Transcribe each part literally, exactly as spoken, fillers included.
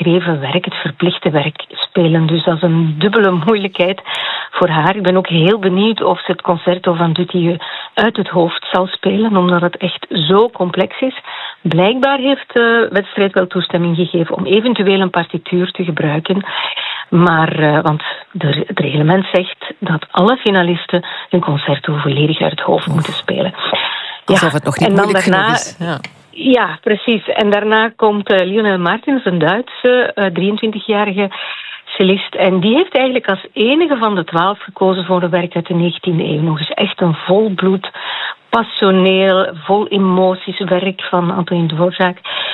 geschreven werk, het verplichte werk spelen. Dus dat is een dubbele moeilijkheid voor haar. Ik ben ook heel benieuwd of ze het concerto van Dutilleux uit het hoofd zal spelen, omdat het echt zo complex is. Blijkbaar heeft de wedstrijd wel toestemming gegeven om eventueel een partituur te gebruiken. Maar, uh, want de, het reglement zegt dat alle finalisten hun concerto volledig uit het hoofd Oef. moeten spelen. Alsof ja, het nog niet moeilijk daarna, genoeg is. Ja. ja, precies. En daarna komt uh, Lionel Martins, een Duitse, uh, drieëntwintigjarige cellist. En die heeft eigenlijk als enige van de twaalf gekozen voor een werk uit de negentiende eeuw. Nog eens echt een volbloed, passioneel, vol emoties werk van Antonin Dvorak.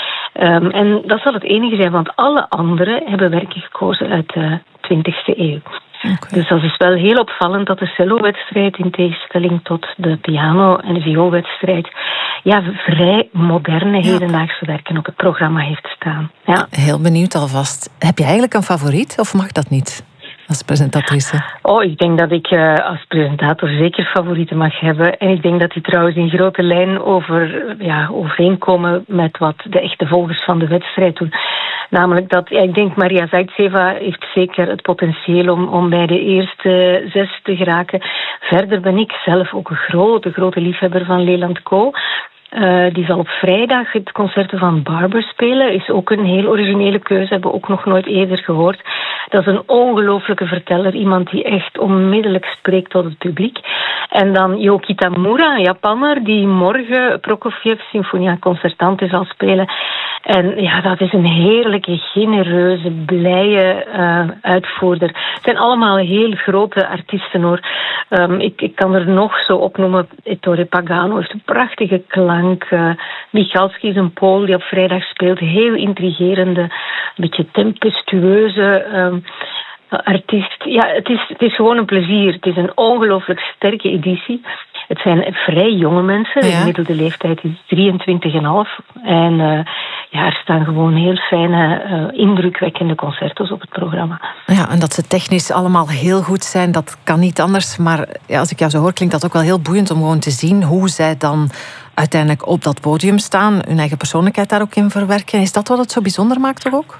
Um, en dat zal het enige zijn, want alle anderen hebben werken gekozen uit de twintigste eeuw. Okay. Dus dat is wel heel opvallend dat de cello-wedstrijd in tegenstelling tot de piano- en de vioolwedstrijd ja, vrij moderne ja. hedendaagse werken op het programma heeft staan. Ja. Heel benieuwd alvast. Heb je eigenlijk een favoriet of mag dat niet? Als presentatrice? Oh, ik denk dat ik uh, als presentator zeker favorieten mag hebben. En ik denk dat die trouwens in grote lijn over, ja, overeenkomen met wat de echte volgers van de wedstrijd doen. Namelijk dat, ja, ik denk Maria Zaitseva heeft zeker het potentieel om, om bij de eerste zes te geraken. Verder ben ik zelf ook een grote, grote liefhebber van Leland Ko. Uh, die zal op vrijdag het concerto van Barber spelen. Is ook een heel originele keuze, hebben we ook nog nooit eerder gehoord. Dat is een ongelooflijke verteller, iemand die echt onmiddellijk spreekt tot het publiek. En dan Yo Kitamura, een Japanner, die morgen Prokofjev Sinfonia Concertante zal spelen. En ja, dat is een heerlijke, genereuze, blije uh, uitvoerder. Het zijn allemaal heel grote artiesten, hoor. Um, ik, ik kan er nog zo opnoemen. Ettore Pagano heeft een prachtige klank. Uh, Michalski is een Pool die op vrijdag speelt. Heel intrigerende, een beetje tempestueuze um, artiest. Ja, het is, het is gewoon een plezier. Het is een ongelooflijk sterke editie. Het zijn vrij jonge mensen. Ja. De gemiddelde leeftijd is drieëntwintig komma vijf. En uh, ja, er staan gewoon heel fijne, uh, indrukwekkende concertos op het programma. Ja, en dat ze technisch allemaal heel goed zijn, dat kan niet anders. Maar ja, als ik jou zo hoor, klinkt dat ook wel heel boeiend om gewoon te zien hoe zij dan uiteindelijk op dat podium staan, hun eigen persoonlijkheid daar ook in verwerken. Is dat wat het zo bijzonder maakt, toch ook?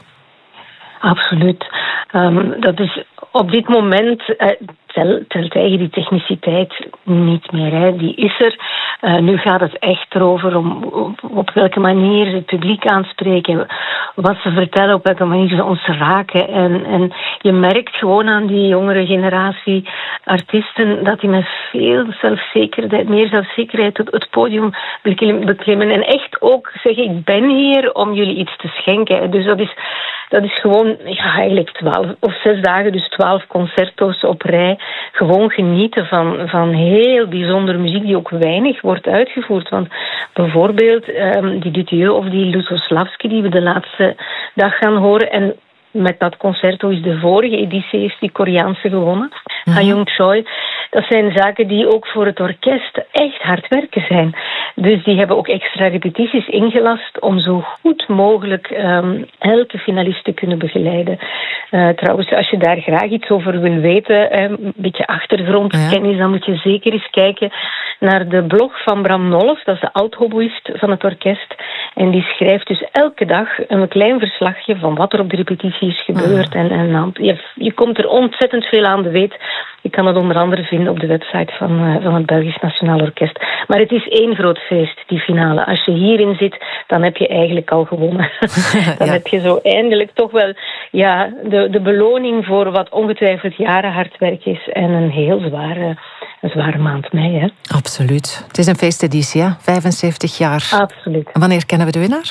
Absoluut. Um, dat is op dit moment uh, telt eigenlijk die techniciteit niet meer. Hè. Die is er. Uh, nu gaat het echt erover om op, op welke manier ze het publiek aanspreken, wat ze vertellen, op welke manier ze ons raken. En, en je merkt gewoon aan die jongere generatie artiesten dat die met veel zelfzekerheid, meer zelfzekerheid het, het podium beklimmen. En echt ook zeggen, ik ben hier om jullie iets te schenken. Dus dat is, dat is gewoon ja, eigenlijk twaalf of zes dagen, dus twaalf concerto's op rij. Gewoon genieten van, van heel bijzondere muziek die ook weinig wordt uitgevoerd. Want bijvoorbeeld um, die Dutilleux of die Lutosławski die we de laatste dag gaan horen. En met dat concerto is de vorige editie heeft die Koreaanse gewonnen. Mm-hmm. Ha Jung Choi. Dat zijn zaken die ook voor het orkest echt hard werken zijn. Dus die hebben ook extra repetities ingelast om zo goed mogelijk um, elke finalist te kunnen begeleiden. Uh, trouwens, als je daar graag iets over wil weten, um, een beetje achtergrondkennis, ja. dan moet je zeker eens kijken naar de blog van Bram Nolf. Dat is de oud-hoboïst van het orkest. En die schrijft dus elke dag een klein verslagje van wat er op de repetitie is gebeurd. Mm. En, en je, je komt er ontzettend veel aan de weet. Je kan het onder andere vinden op de website van, uh, van het Belgisch Nationaal Orkest. Maar het is één groot feest, die finale. Als je hierin zit, dan heb je eigenlijk al gewonnen. dan ja. heb je zo eindelijk toch wel ja, de, de beloning voor wat ongetwijfeld jaren hard werk is. En een heel zware, een zware maand mei. Hè? Absoluut. Het is een feesteditie, hè? vijfenzeventig jaar. Absoluut. En wanneer kennen we de winnaar?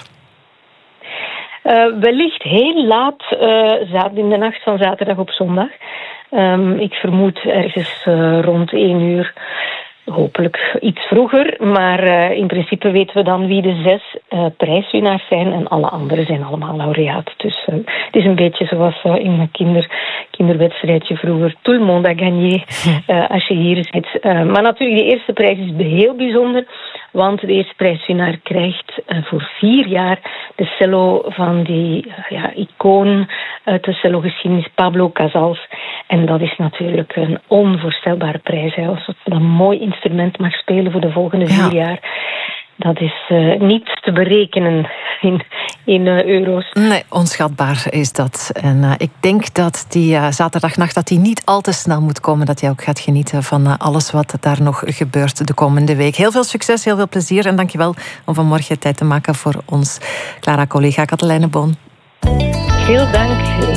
Uh, wellicht heel laat, uh, in de nacht van zaterdag op zondag. Um, ik vermoed ergens uh, rond één uur, hopelijk iets vroeger. Maar uh, in principe weten we dan wie de zes uh, prijswinnaars zijn. En alle anderen zijn allemaal laureaat. Dus uh, het is een beetje zoals uh, in een kinder, kinderwedstrijdje vroeger. Tout le monde a gagné, uh, als je hier zit. Uh, maar natuurlijk, de eerste prijs is heel bijzonder. Want de eerste prijswinnaar krijgt uh, voor vier jaar de cello van die uh, ja, icoon uit de cellogeschiedenis, Pablo Casals. En dat is natuurlijk een onvoorstelbare prijs. Hè, als het een mooi instrument mag spelen voor de volgende vier ja. jaar. dat is uh, niet te berekenen in, in uh, euro's. Nee, onschatbaar is dat. En uh, ik denk dat die uh, zaterdagnacht dat die niet al te snel moet komen. Dat jij ook gaat genieten van uh, alles wat daar nog gebeurt de komende week. Heel veel succes, heel veel plezier. En dankjewel om vanmorgen tijd te maken voor ons. Clara, collega Katelijne Boon. Veel dank.